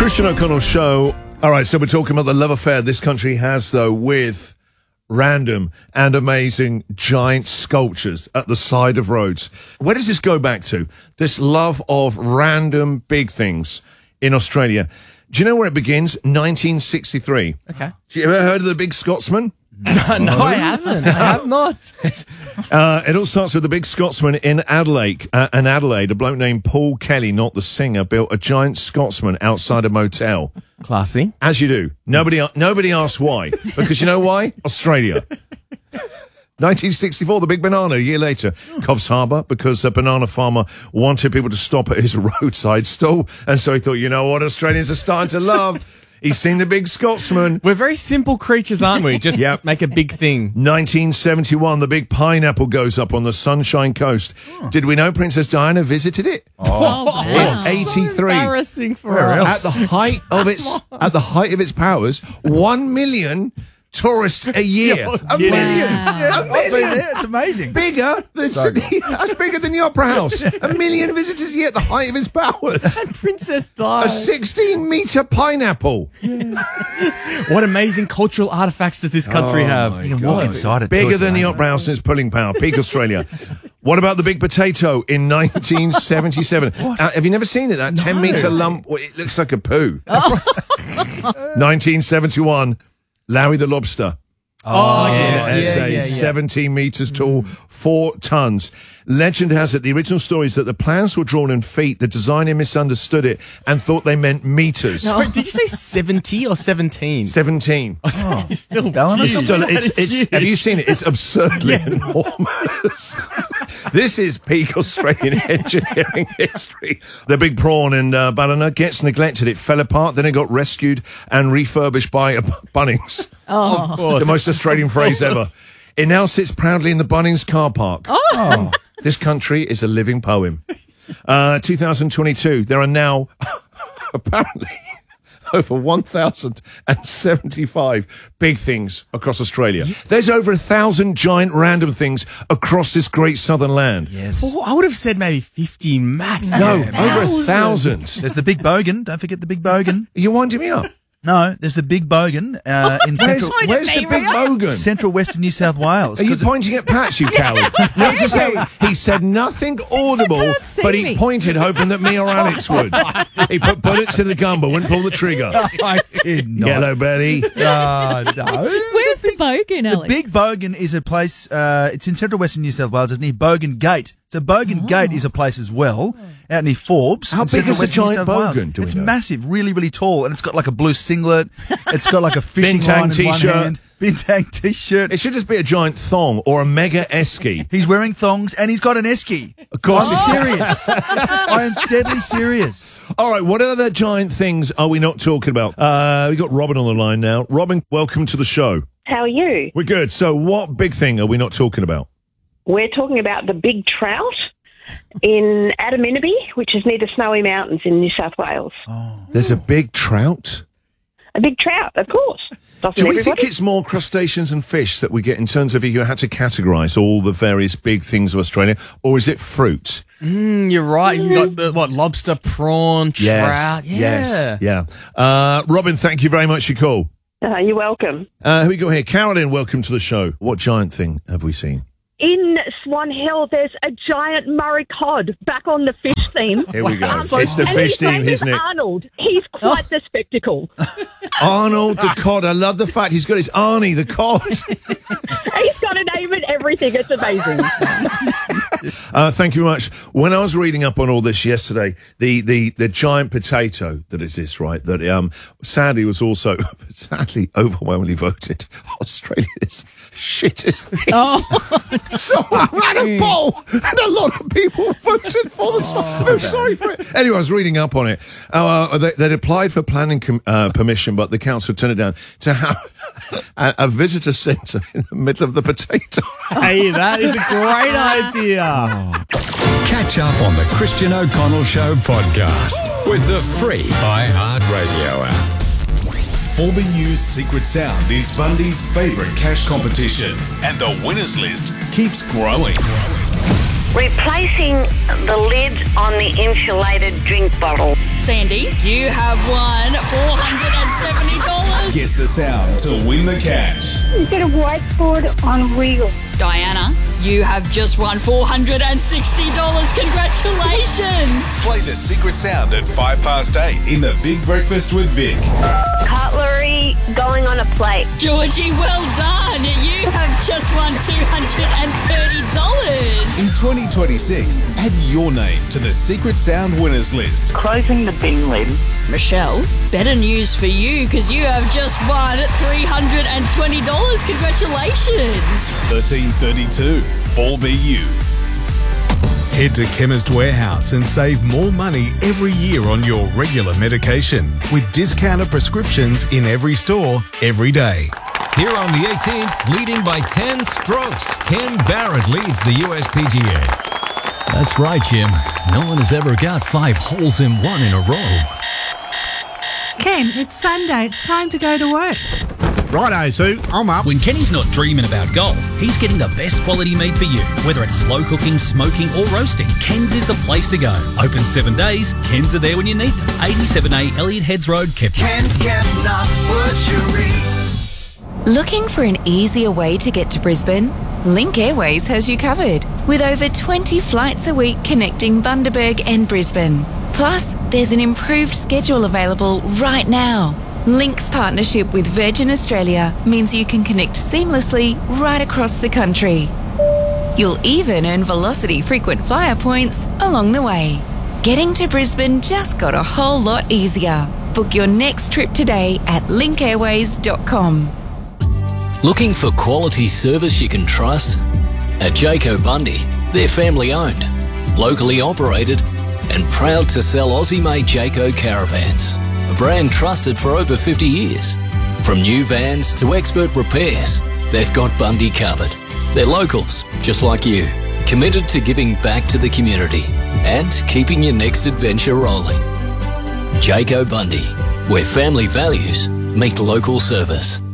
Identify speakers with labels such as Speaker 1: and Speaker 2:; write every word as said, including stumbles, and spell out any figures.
Speaker 1: Christian O'Connell Show. All right, so we're talking about the love affair this country has, though, with random and amazing giant sculptures at the side of roads. Where does this go back to? This love of random big things in Australia. Do you know where it begins? nineteen sixty-three.
Speaker 2: Okay.
Speaker 1: Have you ever heard of the Big Scotsman?
Speaker 2: No, no, I haven't. I have not.
Speaker 1: Uh, it all starts with the Big Scotsman in Adelaide. Uh, in Adelaide, a bloke named Paul Kelly, not the singer, built a giant Scotsman outside a motel.
Speaker 2: Classy.
Speaker 1: As you do. Nobody, nobody asks why. Because you know why? Australia. nineteen sixty-four, the big banana. A year later, Coffs Harbour, because a banana farmer wanted people to stop at his roadside stall. And so he thought, you know what Australians are starting to love? He's seen the Big Scotsman.
Speaker 2: We're very simple creatures, aren't we? Just
Speaker 1: Yep.
Speaker 2: make a big thing.
Speaker 1: nineteen seventy-one, the big pineapple goes up on the Sunshine Coast. Oh. Did we know Princess Diana visited it?
Speaker 3: Oh, wow.
Speaker 1: In eighty-three.
Speaker 2: So embarrassing for
Speaker 1: At
Speaker 2: us.
Speaker 1: the height of its at the height of its powers, one million tourists a year.
Speaker 2: You're
Speaker 1: A
Speaker 2: kidding.
Speaker 1: million.
Speaker 3: Yeah,
Speaker 1: A million.
Speaker 3: It's amazing.
Speaker 1: Bigger than Sydney. That's bigger than the Opera House. A million visitors a year at the height of its powers.
Speaker 2: Princess
Speaker 1: A
Speaker 2: Di.
Speaker 1: sixteen metre pineapple.
Speaker 2: What amazing cultural artifacts does this country
Speaker 1: Oh,
Speaker 2: have?
Speaker 1: my
Speaker 3: You can
Speaker 1: God.
Speaker 3: walk inside it. too,
Speaker 1: Bigger
Speaker 3: it's
Speaker 1: than the
Speaker 3: amazing.
Speaker 1: Opera House in its pulling power. Peak Australia. What about the big potato in nineteen seventy-seven? Uh, have you never seen it? That ten metre lump. Well, it looks like a poo. nineteen seventy-one. Larry the Lobster.
Speaker 2: Oh, yes.
Speaker 1: It's
Speaker 2: Yeah,
Speaker 1: a
Speaker 2: yeah, yeah.
Speaker 1: seventeen metres tall, four tons. Legend has it, the original story is that the plans were drawn in feet. The designer misunderstood it and thought they meant metres.
Speaker 2: Wait, did you say seventy or seventeen?
Speaker 1: seventeen.
Speaker 2: Oh, it's still
Speaker 3: Going on
Speaker 1: It's
Speaker 3: something.
Speaker 1: still,
Speaker 2: That
Speaker 1: it's,
Speaker 2: is
Speaker 1: it's,
Speaker 2: huge.
Speaker 1: have you seen it? It's absurdly enormous. This is peak Australian engineering history. The big prawn in uh, Ballina gets neglected. It fell apart, then it got rescued and refurbished by uh, Bunnings.
Speaker 2: Of course.
Speaker 1: The most Australian phrase ever. It now sits proudly in the Bunnings car park.
Speaker 3: Oh.
Speaker 1: This country is a living poem. Uh, two thousand twenty-two, there are now apparently over one thousand seventy-five big things across Australia. There's over a thousand giant random things across this great southern land.
Speaker 3: Yes.
Speaker 2: Well, I would have said maybe fifty max.
Speaker 1: No,
Speaker 2: Yeah,
Speaker 1: over a
Speaker 2: thousand.
Speaker 1: thousand.
Speaker 3: There's the Big Bogan. Don't forget the Big Bogan.
Speaker 1: Are you winding me up?
Speaker 3: No, there's the Big Bogan uh, in
Speaker 1: Where's,
Speaker 3: central,
Speaker 4: point
Speaker 1: where's
Speaker 4: at
Speaker 1: the
Speaker 4: me,
Speaker 1: big
Speaker 4: Rio.
Speaker 1: bogan?
Speaker 3: central western New South Wales.
Speaker 1: Are you
Speaker 3: 'Cause it-
Speaker 1: pointing at Pat, you coward? No, just say, he said nothing audible,
Speaker 4: can't see
Speaker 1: but he
Speaker 4: me.
Speaker 1: pointed hoping that me or Alex would. He put bullets to the gun, but wouldn't pull the trigger.
Speaker 3: I did not.
Speaker 1: Yellow belly.
Speaker 3: Uh, no.
Speaker 4: Where's the bogan, Alex?
Speaker 3: Big Bogan is a place, uh, it's in central western New South Wales. It's near Bogan Gate. So Bogan Gate is a place as well, out near Forbes.
Speaker 1: How
Speaker 3: in
Speaker 1: big
Speaker 3: central
Speaker 1: is the
Speaker 3: western New
Speaker 1: giant
Speaker 3: South Wales.
Speaker 1: Bogan, do we
Speaker 3: It's
Speaker 1: know?
Speaker 3: massive, really, really tall, and it's got like a blue singlet. It's got like a fishing
Speaker 1: Bintang
Speaker 3: line in one
Speaker 1: t-shirt.
Speaker 3: hand. Bintang t-shirt.
Speaker 1: It should just be a giant thong or a mega esky.
Speaker 3: He's wearing thongs and he's got an esky.
Speaker 1: Of course he
Speaker 3: I'm serious. I am deadly serious.
Speaker 1: All right, what other giant things are we not talking about? Uh, we got Robin on the line now. Robin, welcome to the show.
Speaker 5: How are you?
Speaker 1: We're good. So what big thing are we not talking about?
Speaker 5: We're talking about the big trout in Adaminaby, which is near the Snowy Mountains in New South Wales.
Speaker 1: There's a big trout?
Speaker 5: A big trout, of course. Doesn't
Speaker 1: Do we
Speaker 5: everybody?
Speaker 1: think it's more crustaceans and fish that we get in terms of if you had to categorise all the various big things of Australia, or is it fruit?
Speaker 2: Mm, you're right. You got the, what, lobster, prawn, trout. Yeah.
Speaker 1: Yes, yeah. Uh, Robin, thank you very much for your call.
Speaker 5: Uh, you're welcome.
Speaker 1: Uh, who we got here? Carolyn, welcome to the show. What giant thing have we seen?
Speaker 6: In Swan Hill, there's a giant Murray cod back on the fish theme.
Speaker 1: Here we go.
Speaker 6: Um,
Speaker 1: It's the
Speaker 6: and
Speaker 1: fish
Speaker 6: his
Speaker 1: theme,
Speaker 6: name is
Speaker 1: isn't it?
Speaker 6: Arnold. He's quite the spectacle.
Speaker 1: Arnold the cod. I love the fact he's got his Arnie the cod.
Speaker 6: He's got a name and everything. It's amazing.
Speaker 1: Uh, thank you very much. When I was reading up on all this yesterday, the, the, the giant potato that exists, right, that um, sadly was also, sadly, overwhelmingly voted Australia's shittest thing.
Speaker 4: Oh,
Speaker 1: Someone ran a poll and a lot of people voted for the song. I'm sorry for it. Anyway, I was reading up on it. Uh, they, they'd applied for planning com- uh, permission, but the council turned it down to have a, a visitor centre in the middle of the potato.
Speaker 2: Hey, that is a great idea.
Speaker 7: Catch up on the Christian O'Connell Show podcast with the free iHeartRadio app.
Speaker 8: For B U's Secret Sound is Bundy's favourite cash competition, and the winners list keeps growing.
Speaker 9: Replacing the lid on the insulated drink bottle. Sandy, you have won four hundred seventy dollars.
Speaker 8: Guess the sound to win the cash.
Speaker 6: You get a whiteboard on wheels.
Speaker 9: Diana, you have just won four hundred sixty dollars. Congratulations.
Speaker 8: Play the secret sound at five past eight in the Big Breakfast with Vic.
Speaker 6: Cutlery going on a plate.
Speaker 9: Georgie, well done. You have just won two hundred thirty dollars.
Speaker 8: In twenty twenty-six, add your name to the Secret Sound winners list.
Speaker 10: Closing the bin lid.
Speaker 9: Michelle, better news for you because you have just won three hundred twenty dollars. Congratulations.
Speaker 8: thirteen thirty-two, four B U. Head to Chemist Warehouse and save more money every year on your regular medication with discounted prescriptions in every store, every day.
Speaker 11: Here on the eighteenth, leading by ten strokes, Ken Barrett leads the U S P G A.
Speaker 12: That's right, Jim. No one has ever got five holes in one in a row.
Speaker 13: Ken, it's Sunday. It's time to go to work.
Speaker 14: Righto, Sue. I'm up.
Speaker 15: When Kenny's not dreaming about golf, he's getting the best quality meat for you. Whether it's slow cooking, smoking or roasting, Ken's is the place to go. Open seven days, Ken's are there when you need them. eighty-seven A Elliott Heads Road, Kepler.
Speaker 16: Ken's Kepler Butchery.
Speaker 17: Looking for an easier way to get to Brisbane? Link Airways has you covered, with over twenty flights a week connecting Bundaberg and Brisbane. Plus, there's an improved schedule available right now. Link's partnership with Virgin Australia means you can connect seamlessly right across the country. You'll even earn Velocity frequent flyer points along the way. Getting to Brisbane just got a whole lot easier. Book your next trip today at link airways dot com.
Speaker 12: Looking for quality service you can trust? At Jayco Bundy, they're family owned, locally operated, and proud to sell Aussie-made Jayco caravans, a brand trusted for over fifty years. From new vans to expert repairs, they've got Bundy covered. They're locals, just like you, committed to giving back to the community and keeping your next adventure rolling. Jayco Bundy, where family values meet local service.